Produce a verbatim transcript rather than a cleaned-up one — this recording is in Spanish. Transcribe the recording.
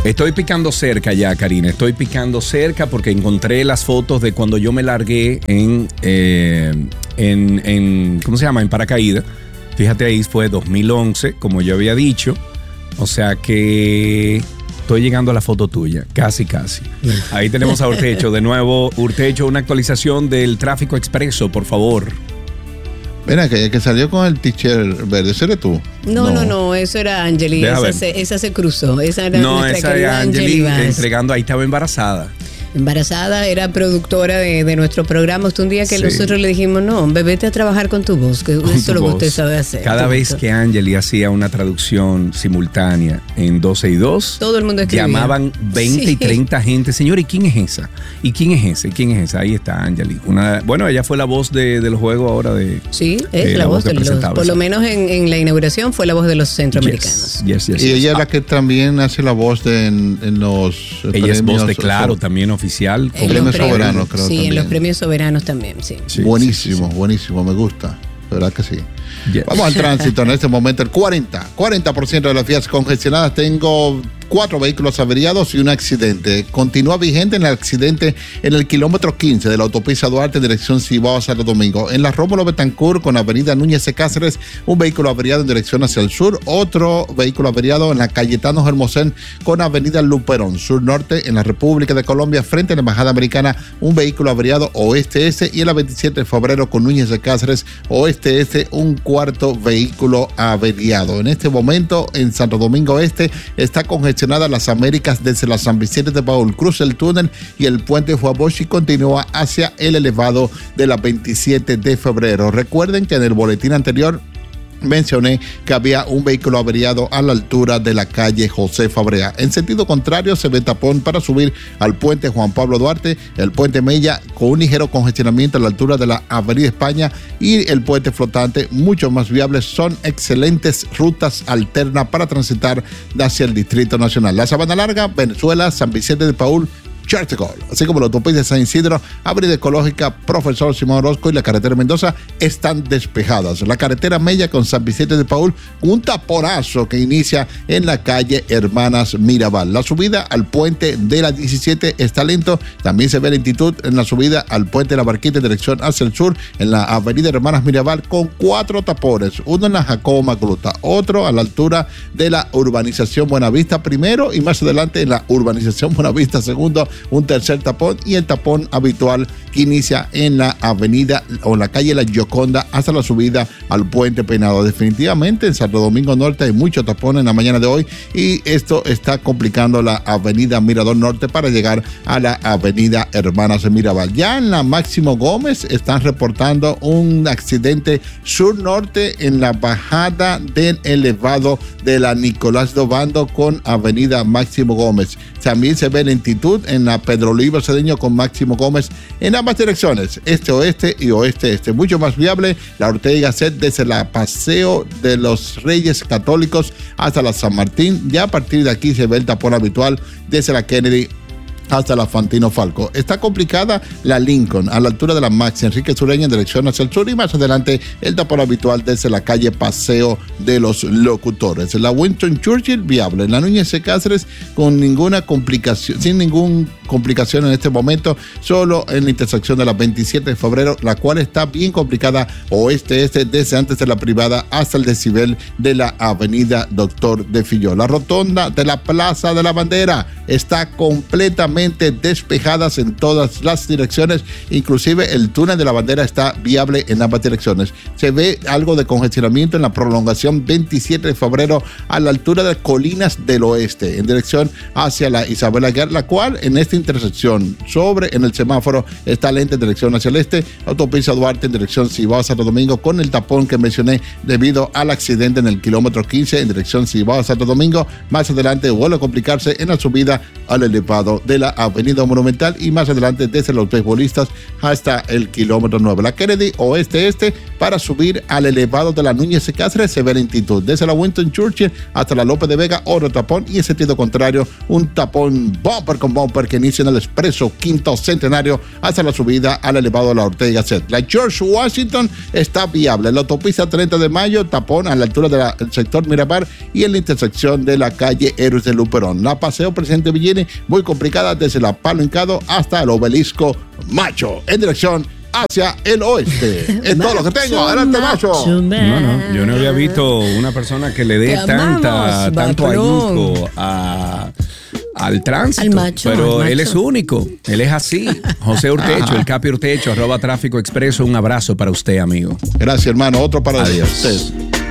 Estoy picando cerca ya, Karina. Estoy picando cerca porque encontré las fotos de cuando yo me largué en, eh, en, en ¿cómo se llama? En paracaídas. Fíjate, ahí fue dos mil once, como yo había dicho. O sea que estoy llegando a la foto tuya, casi, casi. Ahí tenemos a Urtecho. De nuevo, Urtecho, una actualización del tráfico expreso, por favor. Mira, que, que salió con el t-shirt verde, ¿ese eres tú? No, no, no, no, eso era Angeli, esa se, esa se cruzó. Esa era no, esa era Angeli entregando, ahí estaba embarazada. Embarazada, era productora de, de nuestro programa. Hasta un día que sí. nosotros le dijimos, no, vete a trabajar con tu voz, que eso es lo que usted sabe hacer. Cada vez voz. que Angeli hacía una traducción simultánea en doce y dos, todo el mundo escribía. Llamaban veinte sí. y treinta gente. Señor, ¿y quién es esa? ¿Y quién es ese? ¿Quién es esa? Ahí está Angeli. Una, bueno, ella fue la voz de, de los juegos ahora de... Sí, es eh, la, la voz, voz de, de los... Por lo menos en, en la inauguración fue la voz de los centroamericanos. Yes, yes, yes, y yes. ella es ah. la que también hace la voz de, en, en los Ella premios, es voz de Claro, también oficial. Premios soberanos, creo. Sí, también. En los premios soberanos también, sí. sí buenísimo, sí, sí. buenísimo, me gusta. De verdad que sí. Yes. Vamos al tránsito en este momento. El cuarenta, cuarenta por ciento de las vías congestionadas. Tengo cuatro vehículos averiados y un accidente. Continúa vigente en el accidente en el kilómetro quince de la autopista Duarte en dirección Cibao a Santo Domingo. En la Rómulo Betancourt con avenida Núñez de Cáceres, un vehículo averiado en dirección hacia el sur. Otro vehículo averiado en la Cayetano Hermosén con avenida Luperón, sur-norte en la República de Colombia, frente a la Embajada Americana. Un vehículo averiado oeste-este. Y en la veintisiete de febrero con Núñez de Cáceres, oeste-este, un cuarto vehículo averiado. En este momento en Santo Domingo Este está congestionada las Américas desde la San Vicente de Paúl, cruza el túnel y el puente Juabosch y continúa hacia el elevado de la veintisiete de febrero. Recuerden que en el boletín anterior mencioné que había un vehículo averiado a la altura de la calle José Fabrea. En sentido contrario, se ve tapón para subir al puente Juan Pablo Duarte, el puente Mella con un ligero congestionamiento a la altura de la avenida España y el puente flotante, mucho más viables. Son excelentes rutas alternas para transitar hacia el Distrito Nacional. La Sabana Larga, Venezuela, San Vicente de Paúl, Chartecol, así como la autopista de San Isidro, Avenida Ecológica, Profesor Simón Orozco y la carretera Mendoza están despejadas. La carretera Mella con San Vicente de Paúl, un taponazo que inicia en la calle Hermanas Mirabal. La subida al puente de la diecisiete está lento. También se ve lentitud en la subida al puente de la Barquita en dirección hacia el sur, en la avenida Hermanas Mirabal, con cuatro tapones. Uno en la Jacobo Magluta, otro a la altura de la urbanización Buenavista primero y más adelante en la urbanización Buenavista segundo, un tercer tapón y el tapón habitual que inicia en la avenida o en la calle La Gioconda hasta la subida al puente Peinado. Definitivamente en Santo Domingo Norte hay mucho tapón en la mañana de hoy y esto está complicando la avenida Mirador Norte para llegar a la avenida Hermanas Mirabal. Ya en la Máximo Gómez están reportando un accidente sur-norte en la bajada del elevado de la Nicolás Dobando con avenida Máximo Gómez. También se ve lentitud en la Pedro Oliva Cedeño con Máximo Gómez en ambas direcciones, este-oeste y oeste-este. Mucho más viable la Ortega y Gasset desde la Paseo de los Reyes Católicos hasta la San Martín. Ya a partir de aquí se ve el tapón habitual desde la Kennedy hasta la Fantino Falco. Está complicada la Lincoln a la altura de la Max Enrique Sureña en dirección hacia el sur y más adelante el tapón habitual desde la calle Paseo de los Locutores. La Winston Churchill viable, la Núñez de Cáceres con ninguna complicación, sin ninguna complicación en este momento, solo en la intersección de la veintisiete de febrero, la cual está bien complicada oeste-este desde antes de la privada hasta el desnivel de la avenida Doctor de Filló. La rotonda de la Plaza de la Bandera está completamente despejadas en todas las direcciones, inclusive el túnel de la Bandera está viable en ambas direcciones. Se ve algo de congestionamiento en la prolongación veintisiete de febrero a la altura de Colinas del Oeste en dirección hacia la Isabel Aguiar, la cual en esta intersección sobre en el semáforo está lenta en dirección hacia el este. Autopista Duarte en dirección Cibao a Santo Domingo con el tapón que mencioné debido al accidente en el kilómetro quince en dirección Cibao a Santo Domingo. Más adelante vuelve a complicarse en la subida al elevado de la la Avenida Monumental y más adelante desde los beisbolistas hasta el kilómetro nueve. La Kennedy oeste-este para subir al elevado de la Núñez de Cáceres se ve lentitud. Desde la Winston Churchill hasta la López de Vega, otro tapón y en sentido contrario un tapón bumper con bumper que inicia en el expreso Quinto Centenario hasta la subida al elevado de la Ortega y Gasset. La George Washington está viable. La autopista treinta de mayo, tapón a la altura del sector Miramar y en la intersección de la calle Héroes de Luperón. La Paseo Presidente Villini, muy complicada desde la Palo Hincado hasta el Obelisco Macho, en dirección hacia el oeste. Es todo lo que tengo. Adelante, Macho. No, no, yo no había visto una persona que le dé tanta, tanto ahínco a... al tránsito, al macho, pero al él macho. es único, él es así. José Urtecho, el Capi Urtecho, arroba Tráfico Expreso, un abrazo para usted, amigo. Gracias, hermano. Otro para Adiós. usted.